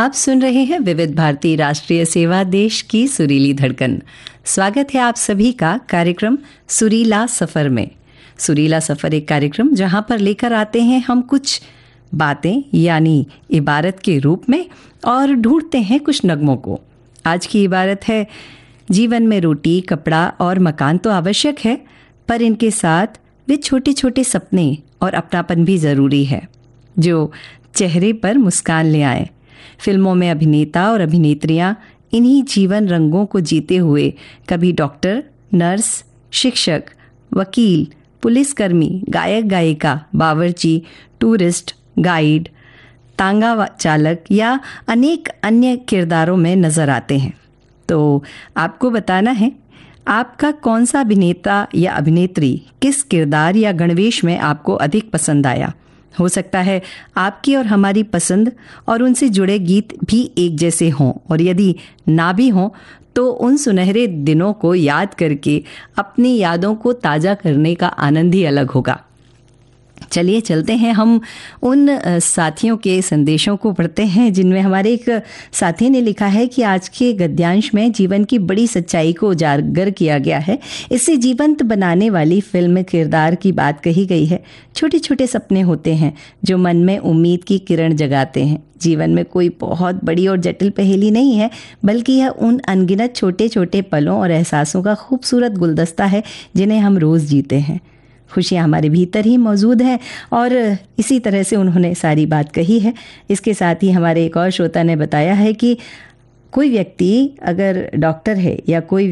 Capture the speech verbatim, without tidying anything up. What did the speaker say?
आप सुन रहे हैं विविध भारती राष्ट्रीय सेवा देश की सुरीली धड़कन। स्वागत है आप सभी का कार्यक्रम सुरीला सफर में। सुरीला सफर एक कार्यक्रम जहां पर लेकर आते हैं हम कुछ बातें यानी इबारत के रूप में और ढूंढते हैं कुछ नगमों को। आज की इबारत है, जीवन में रोटी, कपड़ा और मकान तो आवश्यक है, पर इनके साथ वे छोटे छोटे सपने और अपनापन भी ज़रूरी है जो चेहरे पर मुस्कान ले आए। फिल्मों में अभिनेता और अभिनेत्रियां इन्हीं जीवन रंगों को जीते हुए कभी डॉक्टर, नर्स, शिक्षक, वकील, पुलिसकर्मी, गायक गायिका, बावर्ची, टूरिस्ट, गाइड, तांगा चालक या अनेक अन्य किरदारों में नजर आते हैं। तो आपको बताना है आपका कौन सा अभिनेता या अभिनेत्री किस किरदार या गणवेश में आपको अधिक पसंद आया। हो सकता है आपकी और हमारी पसंद और उनसे जुड़े गीत भी एक जैसे हों, और यदि ना भी हों तो उन सुनहरे दिनों को याद करके अपनी यादों को ताज़ा करने का आनंद ही अलग होगा। चलिए चलते हैं, हम उन साथियों के संदेशों को पढ़ते हैं जिनमें हमारे एक साथी ने लिखा है कि आज के गद्यांश में जीवन की बड़ी सच्चाई को उजागर किया गया है। इससे जीवंत बनाने वाली फिल्म किरदार की बात कही गई है। छोटे छोटे सपने होते हैं जो मन में उम्मीद की किरण जगाते हैं। जीवन में कोई बहुत बड़ी और जटिल पहेली नहीं है, बल्कि यह उन अनगिनत छोटे छोटे पलों और एहसासों का खूबसूरत गुलदस्ता है जिन्हें हम रोज़ जीते हैं। खुशियाँ हमारे भीतर ही मौजूद हैं और इसी तरह से उन्होंने सारी बात कही है। इसके साथ ही हमारे एक और श्रोता ने बताया है कि कोई व्यक्ति अगर डॉक्टर है या कोई